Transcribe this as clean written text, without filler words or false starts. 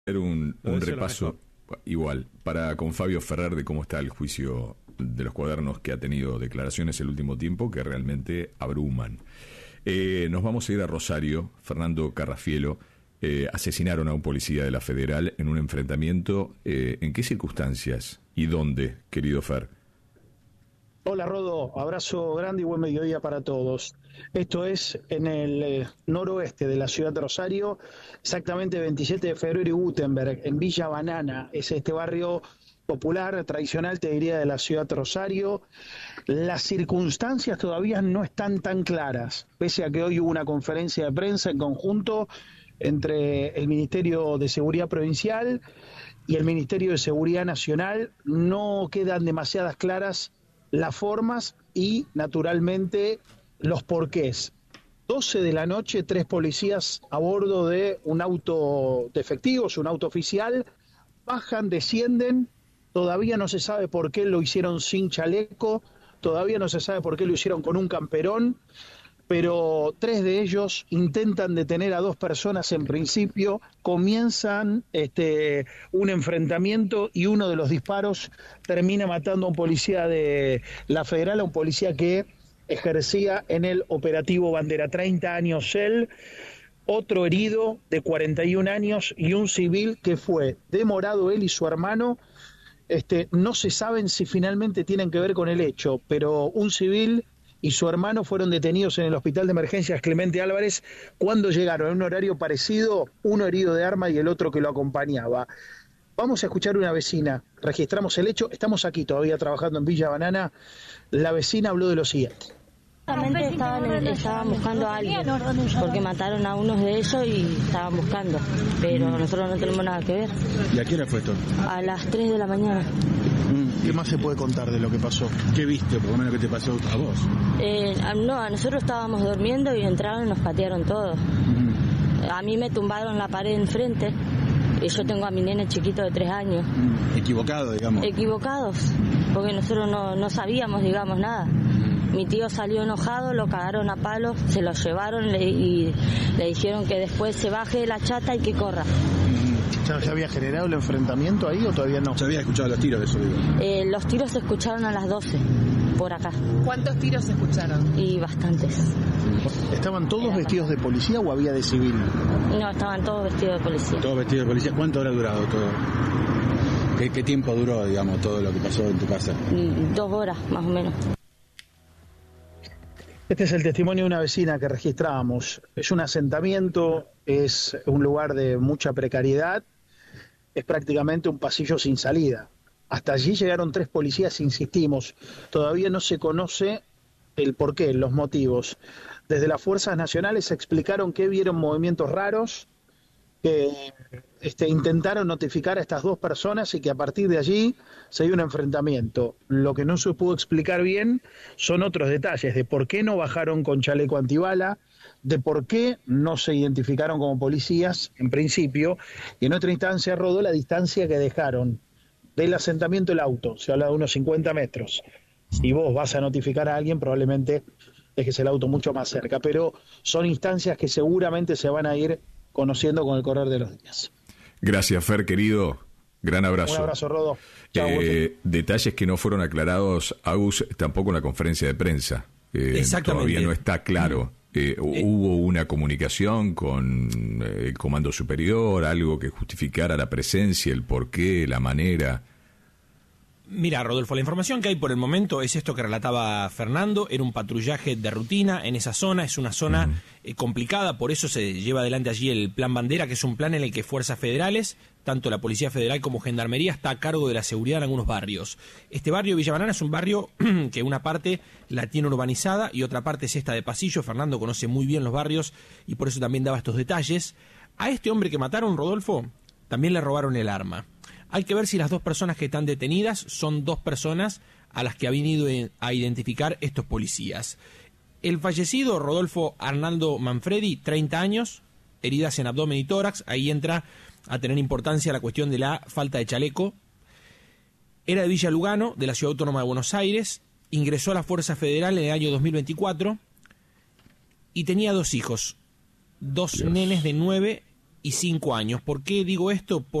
Hacer un repaso igual con Fabio Ferrer de cómo está el juicio de los cuadernos, que ha tenido declaraciones el último tiempo que realmente abruman. Nos vamos a ir a Rosario. Fernando Carrafielo, asesinaron a un policía de la Federal en un enfrentamiento. ¿En qué circunstancias y dónde, querido Fer? Hola Rodo, abrazo grande y buen mediodía para todos. Esto es en el noroeste de la ciudad de Rosario, exactamente 27 de febrero y Gutenberg, en Villa Banana. Es este barrio popular, tradicional, te diría, de la ciudad de Rosario. Las circunstancias todavía no están tan claras, pese a que hoy hubo una conferencia de prensa en conjunto entre el Ministerio de Seguridad Provincial y el Ministerio de Seguridad Nacional. No quedan demasiadas claras las formas y, naturalmente, los porqués. 12 de la noche, 3 policías a bordo de un auto de efectivos, un auto oficial, bajan, descienden, todavía no se sabe por qué lo hicieron sin chaleco, todavía no se sabe por qué lo hicieron con un camperón, pero 3 de ellos intentan detener a 2 personas en principio, comienzan un enfrentamiento y uno de los disparos termina matando a un policía de la Federal, a un policía que ejercía en el operativo Bandera. 30 años él, otro herido de 41 años y un civil que fue demorado, él y su hermano. No se saben si finalmente tienen que ver con el hecho, pero un civil y su hermano fueron detenidos en el Hospital de Emergencias Clemente Álvarez cuando llegaron en un horario parecido, uno herido de arma y el otro que lo acompañaba. Vamos a escuchar una vecina, registramos el hecho, estamos aquí todavía trabajando en Villa Banana. La vecina habló de lo siguiente. Estaban buscando a alguien, porque mataron a unos de ellos y estaban buscando, pero nosotros no tenemos nada que ver. ¿Y a qué hora fue esto? A las 3 de la mañana. ¿Qué más se puede contar de lo que pasó? ¿Qué viste, por lo menos, que te pasó a vos? No, nosotros estábamos durmiendo y entraron y nos patearon todos. A mí me tumbaron la pared enfrente. Y yo tengo a mi nene chiquito de 3 años. Equivocado, digamos. Equivocados, porque nosotros no sabíamos, digamos, nada. Mi tío salió enojado, lo cagaron a palos, se lo llevaron y le dijeron que después se baje de la chata y que corra. ¿Ya había generado el enfrentamiento ahí o todavía no? ¿Se había escuchado los tiros de eso, digo? Los tiros se escucharon a las 12, por acá. ¿Cuántos tiros se escucharon? Y bastantes. ¿Estaban todos vestidos de policía o había de civil? No, estaban todos vestidos de policía. ¿Todos vestidos de policía? ¿Cuánto habrá durado todo? ¿Qué tiempo duró, digamos, todo lo que pasó en tu casa? 2 horas, más o menos. Este es el testimonio de una vecina que registrábamos. Es un asentamiento, es un lugar de mucha precariedad, es prácticamente un pasillo sin salida. Hasta allí llegaron 3 policías, insistimos. Todavía no se conoce el porqué, los motivos. Desde las fuerzas nacionales explicaron que vieron movimientos raros, que intentaron notificar a estas 2 personas y que a partir de allí se dio un enfrentamiento. Lo que no se pudo explicar bien son otros detalles de por qué no bajaron con chaleco antibala, de por qué no se identificaron como policías en principio, y en otra instancia rodó la distancia que dejaron del asentamiento del auto. Se habla de unos 50 metros. Si vos vas a notificar a alguien, probablemente dejes el auto mucho más cerca, pero son instancias que seguramente se van a ir conociendo con el correr de los días. Gracias, Fer, querido. Gran abrazo. Un abrazo, Rodo. Chau, detalles que no fueron aclarados, Agus, tampoco en la conferencia de prensa. Exactamente. Todavía no está claro. ¿Hubo una comunicación con el Comando Superior, algo que justificara la presencia, el porqué, la manera? Mira, Rodolfo, la información que hay por el momento es esto que relataba Fernando. Era un patrullaje de rutina en esa zona. Es una zona complicada, por eso se lleva adelante allí el Plan Bandera, que es un plan en el que fuerzas federales, tanto la Policía Federal como Gendarmería, está a cargo de la seguridad en algunos barrios. Este barrio, Villa Banana, es un barrio que una parte la tiene urbanizada y otra parte es esta de pasillo. Fernando conoce muy bien los barrios y por eso también daba estos detalles. A este hombre que mataron, Rodolfo, también le robaron el arma. Hay que ver si las 2 personas que están detenidas son 2 personas a las que ha venido a identificar estos policías. El fallecido, Rodolfo Arnaldo Manfredi, 30 años, heridas en abdomen y tórax. Ahí entra a tener importancia la cuestión de la falta de chaleco. Era de Villa Lugano, de la Ciudad Autónoma de Buenos Aires. Ingresó a la Fuerza Federal en el año 2024 y tenía 2 hijos, 2 nenes de 9 y 5 años. ¿Por qué digo esto?